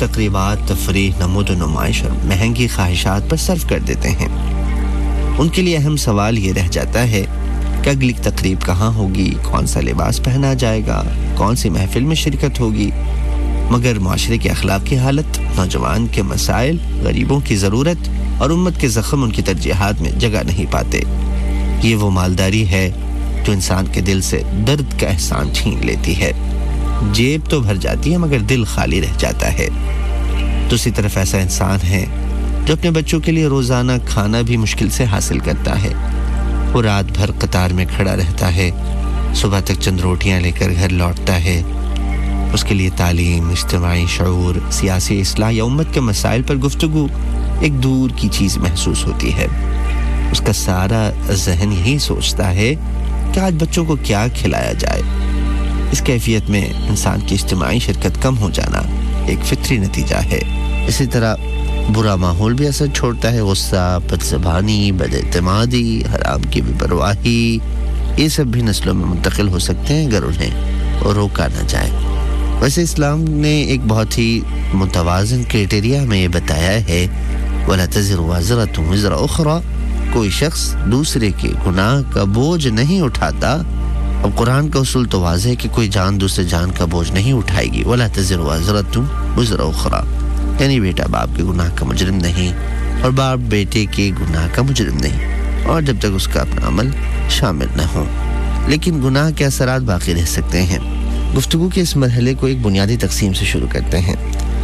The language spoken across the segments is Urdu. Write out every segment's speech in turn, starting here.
تقریبات، تفریح، نمود و نمائش اور مہنگی خواہشات پر صرف کر دیتے ہیں۔ ان کے لیے اہم سوال یہ رہ جاتا ہے کہ اگلی تقریب کہاں ہوگی، کون سا لباس پہنا جائے گا، کون سی محفل میں شرکت ہوگی، مگر معاشرے کے اخلاق کی حالت، نوجوان کے مسائل، غریبوں کی ضرورت اور امت کے زخم ان کی ترجیحات میں جگہ نہیں پاتے۔ یہ وہ مالداری ہے جو انسان کے دل سے درد کا احسان چھین لیتی ہے۔ جیب تو بھر جاتی ہے مگر دل خالی رہ جاتا ہے۔ دوسری طرف ایسا انسان ہے جو اپنے بچوں کے لیے روزانہ کھانا بھی مشکل سے حاصل کرتا ہے۔ وہ رات بھر قطار میں کھڑا رہتا ہے، صبح تک چند روٹیاں لے کر گھر لوٹتا ہے۔ اس کے لیے تعلیم، اجتماعی شعور، سیاسی اصلاح یا امت کے مسائل پر گفتگو ایک دور کی چیز محسوس ہوتی ہے۔ اس کا سارا ذہن یہی سوچتا ہے کہ آج بچوں کو کیا کھلایا جائے۔ اس کیفیت میں انسان کی اجتماعی شرکت کم ہو جانا ایک فطری نتیجہ ہے۔ اسی طرح برا ماحول بھی اثر چھوڑتا ہے۔ غصہ، بدزبانی، بد اعتمادی، حرام کی بے پرواہی، یہ سب بھی نسلوں میں منتقل ہو سکتے ہیں اگر انہیں روکا نہ جائے۔ ویسے اسلام نے ایک بہت ہی متوازن کرائٹیریا میں یہ بتایا ہے وَلَا تَزِرُ وَازِرَةٌ وِزْرَ أُخْرَى، کوئی شخص دوسرے کے گناہ کا بوجھ نہیں اٹھاتا۔ اب قرآن کا اصول تو واضح ہے کہ کوئی جان دوسرے جان کا بوجھ نہیں اٹھائے گی۔ وَلَا تَزِرُ وَازِرَةٌ وِزْرَ أُخْرَى، یعنی بیٹا باپ کے گناہ کا مجرم نہیں اور باپ بیٹے کے گناہ کا مجرم نہیں، اور جب تک اس کا اپنا عمل شامل نہ ہو۔ لیکن گناہ کے اثرات باقی رہ سکتے ہیں۔ گفتگو کے اس مرحلے کو ایک بنیادی تقسیم سے شروع کرتے ہیں،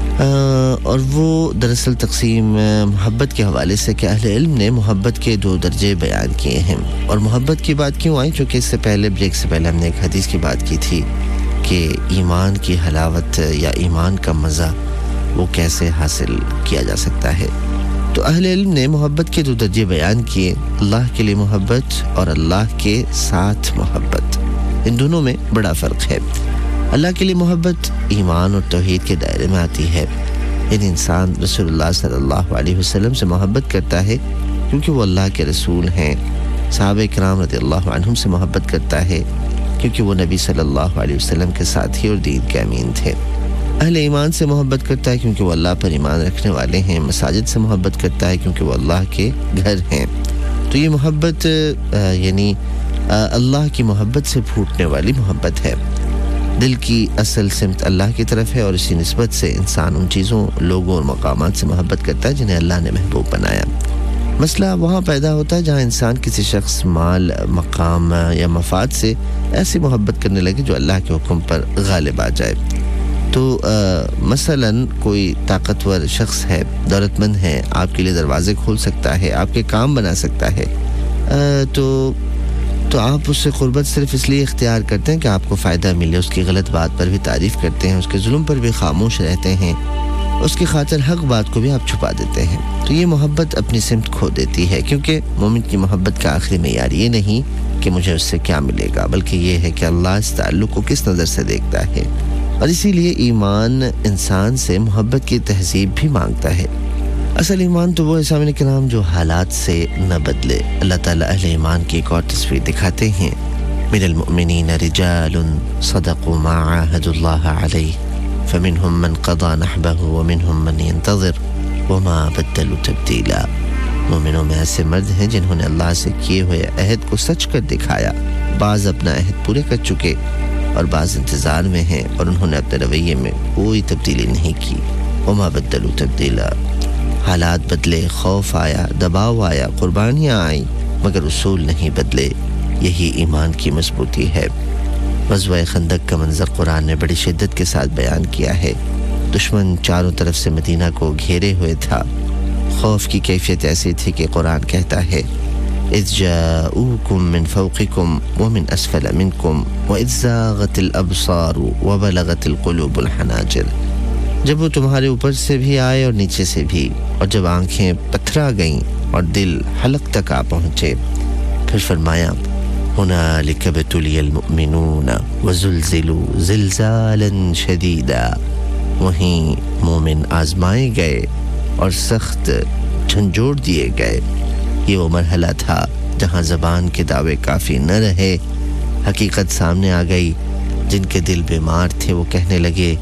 اور وہ دراصل تقسیم محبت کے حوالے سے کہ اہل علم نے محبت کے 2 درجے بیان کیے ہیں۔ اور محبت کی بات کیوں آئی؟ چونکہ اس سے پہلے بریک سے پہلے ہم نے ایک حدیث کی بات کی تھی کہ ایمان کی حلاوت یا ایمان کا مزہ وہ کیسے حاصل کیا جا سکتا ہے۔ تو اہل علم نے محبت کے 2 درجے بیان کیے، اللہ کے لیے محبت اور اللہ کے ساتھ محبت۔ ان دونوں میں بڑا فرق ہے۔ اللہ کے لیے محبت ایمان اور توحید کے دائرے میں آتی ہے، یعنی انسان رسول اللہ صلی اللہ علیہ وسلم سے محبت کرتا ہے کیونکہ وہ اللہ کے رسول ہیں، صحابہ کرام رضی اللہ عنہم سے محبت کرتا ہے کیونکہ وہ نبی صلی اللہ علیہ وسلم کے ساتھی اور دین کے امین تھے۔ اہل ایمان سے محبت کرتا ہے کیونکہ وہ اللہ پر ایمان رکھنے والے ہیں، مساجد سے محبت کرتا ہے کیونکہ وہ اللہ کے گھر ہیں۔ تو یہ محبت یعنی اللہ کی محبت سے پھوٹنے والی محبت ہے۔ دل کی اصل سمت اللہ کی طرف ہے، اور اسی نسبت سے انسان ان چیزوں، لوگوں اور مقامات سے محبت کرتا ہے جنہیں اللہ نے محبوب بنایا۔ مسئلہ وہاں پیدا ہوتا ہے جہاں انسان کسی شخص، مال، مقام یا مفاد سے ایسی محبت کرنے لگے جو اللہ کے حکم پر غالب آ جائے۔ تو مثلا کوئی طاقتور شخص ہے، دولت مند ہے، آپ کے لیے دروازے کھول سکتا ہے، آپ کے کام بنا سکتا ہے، تو آپ اس سے قربت صرف اس لیے اختیار کرتے ہیں کہ آپ کو فائدہ ملے، اس کی غلط بات پر بھی تعریف کرتے ہیں، اس کے ظلم پر بھی خاموش رہتے ہیں، اس کی خاطر حق بات کو بھی آپ چھپا دیتے ہیں۔ تو یہ محبت اپنی سمت کھو دیتی ہے، کیونکہ مومن کی محبت کا آخری معیار یہ نہیں کہ مجھے اس سے کیا ملے گا، بلکہ یہ ہے کہ اللہ اس تعلق کو کس نظر سے دیکھتا ہے۔ اور اسی لیے ایمان انسان سے محبت کی تہذیب بھی مانگتا ہے۔ اصل ایمان تو وہ ہے سامعین کرام جو حالات سے نہ بدلے۔ اللہ تعالیٰ اہل ایمان کی ایک اور تصویر دکھاتے ہیں، من المؤمنین رجال صدقوا ما عاهدوا الله علیہ فمنهم من قضى نحبه ومنهم من ينتظر وما بدلوا تبدیلا۔ مومنوں میں ایسے مرد ہیں جنہوں نے اللہ سے کیے ہوئے عہد کو سچ کر دکھایا، بعض اپنا عہد پورے کر چکے اور بعض انتظار میں ہیں، اور انہوں نے اپنے رویے میں کوئی تبدیلی نہیں کی۔ وما بدلوا تبدیلا، حالات بدلے، خوف آیا، دباؤ آیا، قربانیاں آئیں، مگر اصول نہیں بدلے۔ یہی ایمان کی مضبوطی ہے۔ غزوہ خندق کا منظر قرآن نے بڑی شدت کے ساتھ بیان کیا ہے۔ دشمن چاروں طرف سے مدینہ کو گھیرے ہوئے تھا۔ خوف کی کیفیت ایسی تھی کہ قرآن کہتا ہے اذ جاءوکم من فوقکم ومن اسفل منکم واذ زاغت الابصار وبلغت القلوب الحناجر، جب وہ تمہارے اوپر سے بھی آئے اور نیچے سے بھی، اور جب آنکھیں پتھرا گئیں اور دل حلق تک آ پہنچے۔ پھر فرمایا هنالک ابتلی المؤمنون وزلزلوا زلزالا شدیدا، وہیں مومن آزمائے گئے اور سخت جھنجھوڑ دیے گئے۔ یہ وہ مرحلہ تھا جہاں زبان کے دعوے کافی نہ رہے، حقیقت سامنے آ گئی۔ جن کے دل بیمار تھے وہ کہنے لگے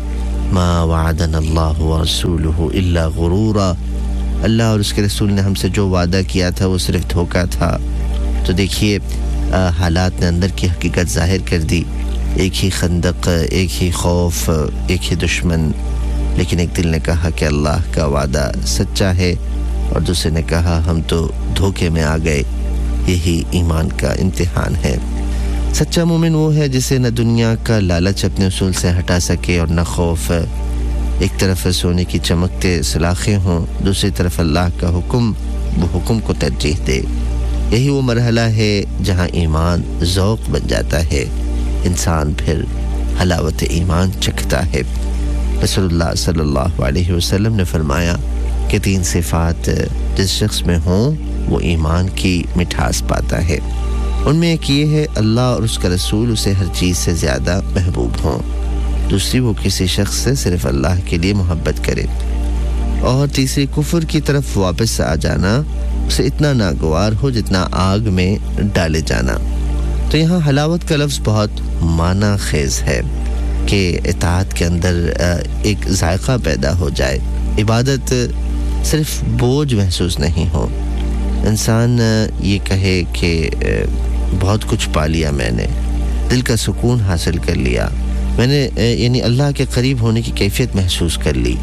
ما وعدنا اللہ ورسولہ الا غرورا، اللہ اور اس کے رسول نے ہم سے جو وعدہ کیا تھا وہ صرف دھوکہ تھا۔ تو دیکھیے حالات نے اندر کی حقیقت ظاہر کر دی، ایک ہی خندق، ایک ہی خوف، ایک ہی دشمن، لیکن ایک دل نے کہا کہ اللہ کا وعدہ سچا ہے، اور دوسرے نے کہا ہم تو دھوکے میں آ گئے۔ یہی ایمان کا امتحان ہے۔ سچا مومن وہ ہے جسے نہ دنیا کا لالچ اپنے اصول سے ہٹا سکے اور نہ خوف۔ ایک طرف سونے کی چمکتے سلاخیں ہوں، دوسری طرف اللہ کا حکم، وہ حکم کو ترجیح دے۔ یہی وہ مرحلہ ہے جہاں ایمان ذوق بن جاتا ہے، انسان پھر حلاوت ایمان چکھتا ہے۔ رسول اللہ صلی اللہ علیہ وسلم نے فرمایا کہ 3 صفات جس شخص میں ہوں وہ ایمان کی مٹھاس پاتا ہے۔ ان میں ایک یہ ہے اللہ اور اس کا رسول اسے ہر چیز سے زیادہ محبوب ہوں، دوسری وہ کسی شخص سے صرف اللہ کے لیے محبت کرے، اور تیسری کفر کی طرف واپس آ جانا اسے اتنا ناگوار ہو جتنا آگ میں ڈالے جانا۔ تو یہاں حلاوت کا لفظ بہت معنی خیز ہے کہ اطاعت کے اندر ایک ذائقہ پیدا ہو جائے، عبادت صرف بوجھ محسوس نہیں ہو، انسان یہ کہے کہ بہت کچھ پا لیا میں نے، دل کا سکون حاصل کر لیا میں نے، یعنی اللہ کے قریب ہونے کی کیفیت محسوس کر لی۔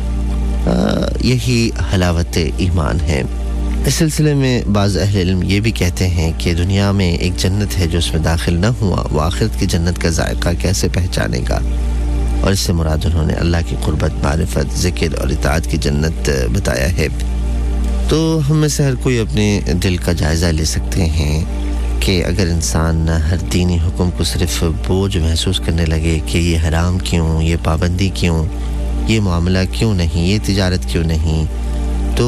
یہی حلاوت ایمان ہے۔ اس سلسلے میں بعض اہل علم یہ بھی کہتے ہیں کہ دنیا میں ایک جنت ہے جو اس میں داخل نہ ہوا، وہ آخرت کی جنت کا ذائقہ کیسے پہچانے گا؟ اور اس سے مراد انہوں نے اللہ کی قربت، معرفت، ذکر اور اطاعت کی جنت بتایا ہے۔ تو ہم میں سے ہر کوئی اپنے دل کا جائزہ لے سکتے ہیں کہ اگر انسان ہر دینی حکم کو صرف بوجھ محسوس کرنے لگے کہ یہ حرام کیوں، یہ پابندی کیوں، یہ معاملہ کیوں نہیں، یہ تجارت کیوں نہیں، تو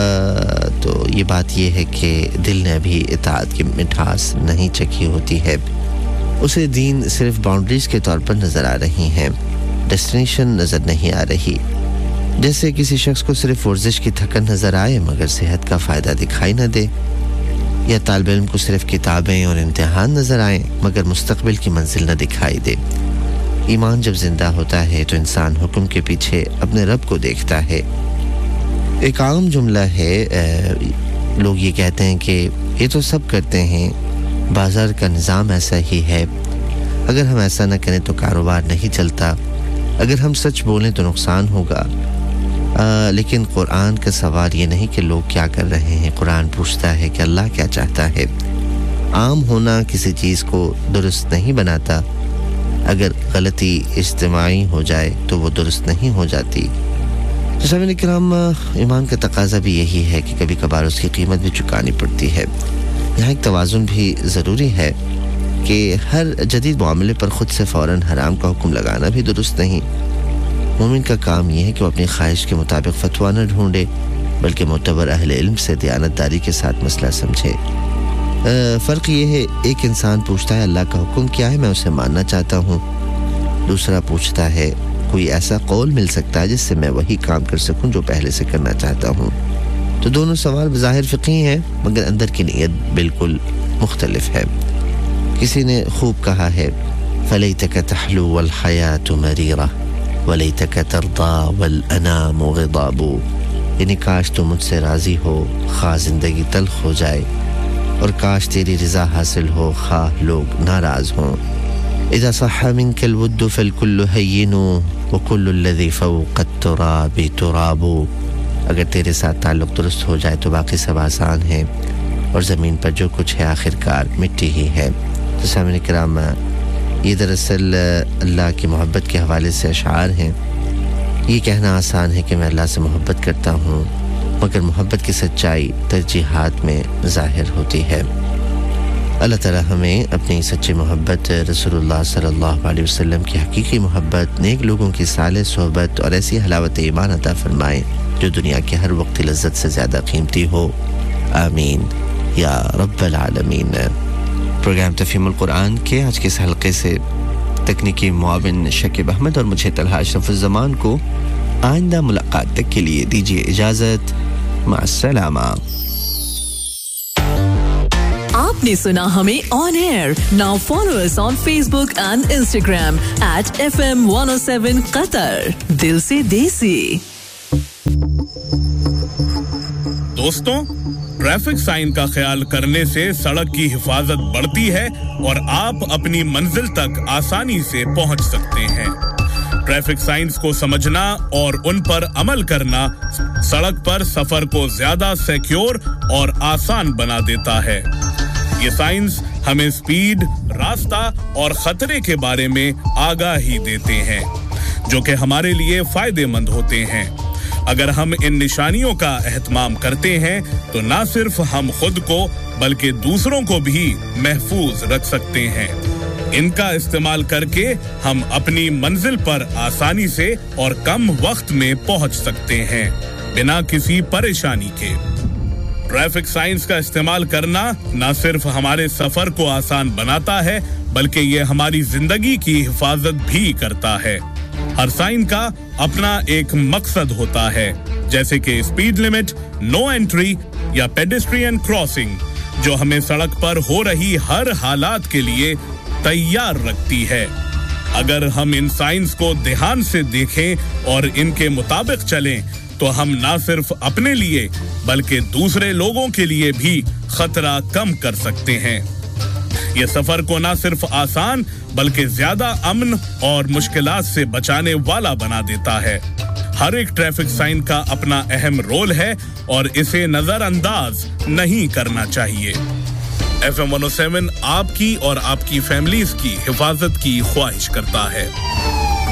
یہ بات یہ ہے کہ دل نے ابھی اطاعت کی مٹھاس نہیں چکھی ہوتی ہے، اسے دین صرف باؤنڈریز کے طور پر نظر آ رہی ہیں، ڈیسٹینیشن نظر نہیں آ رہی۔ جیسے کسی شخص کو صرف ورزش کی تھکن نظر آئے مگر صحت کا فائدہ دکھائی نہ دے، یا طالب علم کو صرف کتابیں اور امتحان نظر آئیں مگر مستقبل کی منزل نہ دکھائی دے۔ ایمان جب زندہ ہوتا ہے تو انسان حکم کے پیچھے اپنے رب کو دیکھتا ہے۔ ایک عام جملہ ہے، لوگ یہ کہتے ہیں کہ یہ تو سب کرتے ہیں، بازار کا نظام ایسا ہی ہے، اگر ہم ایسا نہ کریں تو کاروبار نہیں چلتا، اگر ہم سچ بولیں تو نقصان ہوگا۔ لیکن قرآن کا سوال یہ نہیں کہ لوگ کیا کر رہے ہیں، قرآن پوچھتا ہے کہ اللہ کیا چاہتا ہے۔ عام ہونا کسی چیز کو درست نہیں بناتا، اگر غلطی اجتماعی ہو جائے تو وہ درست نہیں ہو جاتی۔ تو سامعین کرام، ایمان کا تقاضا بھی یہی ہے کہ کبھی کبھار اس کی قیمت بھی چکانی پڑتی ہے۔ یہاں ایک توازن بھی ضروری ہے کہ ہر جدید معاملے پر خود سے فوراً حرام کا حکم لگانا بھی درست نہیں۔ مومن کا کام یہ ہے کہ وہ اپنی خواہش کے مطابق فتویٰ نہ ڈھونڈے بلکہ معتبر اہل علم سے دیانتداری کے ساتھ مسئلہ سمجھے۔ فرق یہ ہے، ایک انسان پوچھتا ہے اللہ کا حکم کیا ہے، میں اسے ماننا چاہتا ہوں، دوسرا پوچھتا ہے کوئی ایسا قول مل سکتا ہے جس سے میں وہی کام کر سکوں جو پہلے سے کرنا چاہتا ہوں۔ تو دونوں سوال بظاہر فقہی ہیں مگر اندر کی نیت بالکل مختلف ہے۔ کسی نے خوب کہا ہے فَلَيْتَكَ تَحْلُو وَالْحَيَاةُ مَرِيرَةٌ وَلَيْتَكَ تَرْضَىٰ وَالْأَنَامُ غِضَابُ، یعنی کاش تو مجھ سے راضی ہو خواہ زندگی تلخ ہو جائے، اور کاش تیری رضا حاصل ہو خواہ لوگ ناراض ہوں۔ اذا صح منك الود فالكل هين وكل الذي فوق التراب تراب، اگر تیرے ساتھ تعلق درست ہو جائے تو باقی سب آسان ہے، اور زمین پر جو کچھ ہے آخرکار مٹی ہی ہے۔ تو سامعین کرام، یہ دراصل اللہ کی محبت کے حوالے سے اشعار ہیں۔ یہ کہنا آسان ہے کہ میں اللہ سے محبت کرتا ہوں، مگر محبت کی سچائی ترجیحات میں ظاہر ہوتی ہے۔ اللہ تعالی ہمیں اپنی سچی محبت، رسول اللہ صلی اللہ علیہ وسلم کی حقیقی محبت، نیک لوگوں کی صالح صحبت اور ایسی حلاوت ایمان عطا فرمائے جو دنیا کی ہر وقت لذت سے زیادہ قیمتی ہو، آمین یا رب العالمین۔ پروگرام تفہیم القرآن کے آج کے اس حلقے سے تکنیکی معاون شکیب احمد اور مجھے طلحہ اشرف الزمان کو آئندہ ملاقات تک کے لیے دیجیے اجازت، مع السلامہ۔ آپ आपने सुना हमें on air. Now follow us on Facebook and Instagram @FM107 Qatar. दिल से देसी. दोस्तों, ट्रैफिक साइन का ख्याल करने से सड़क की हिफाजत बढ़ती है और आप अपनी मंजिल तक आसानी से पहुंच सकते हैं. ट्रैफिक साइंस को समझना और उन पर अमल करना सड़क पर सफर को ज्यादा सिक्योर और आसान बना देता है. ये साइंस हमें स्पीड, रास्ता और खतरे के बारे में आगाही देते हैं, जो कि हमारे लिए फायदेमंद होते हैं. अगर हम इन निशानियों का एहतमाम करते हैं तो ना सिर्फ हम खुद को बल्कि दूसरों को भी महफूज रख सकते हैं. इनका इस्तेमाल करके हम अपनी मंजिल पर आसानी से और कम वक्त में पहुंच सकते हैं, बिना किसी परेशानी के. ट्रैफिक साइंस का इस्तेमाल करना न सिर्फ हमारे सफर को आसान बनाता है, बल्कि ये हमारी जिंदगी की हिफाजत भी करता है. हर साइन का अपना एक मकसद होता है, जैसे कि स्पीड लिमिट, नो एंट्री या पेडेस्ट्रियन क्रॉसिंग, जो हमें सड़क पर हो रही हर हालात के लिए तैयार रखती है. अगर हम इन साइंस को ध्यान से देखें और इनके मुताबिक चलें, तो हम ना सिर्फ अपने लिए बल्कि दूसरे लोगों के लिए भी खतरा कम कर सकते हैं. ये सफर को ना सिर्फ आसान बल्कि ज्यादा अमन और मुश्किलात से बचाने वाला बना देता है. हर एक ट्रैफिक साइन का अपना अहम रोल है और इसे नजरअंदाज नहीं करना चाहिए. FM 107 आपकी और आपकी फैमिलीज की हिफाजत की ख्वाहिश करता है.